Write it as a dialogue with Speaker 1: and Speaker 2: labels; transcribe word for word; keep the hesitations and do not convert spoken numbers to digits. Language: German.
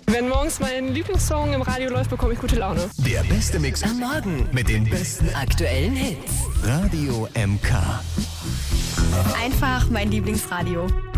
Speaker 1: Wenn morgens mein Lieblingssong im Radio läuft, bekomme ich gute Laune.
Speaker 2: Der beste Mix am Morgen mit den besten aktuellen Hits. Radio M K.
Speaker 3: Einfach mein Lieblingsradio.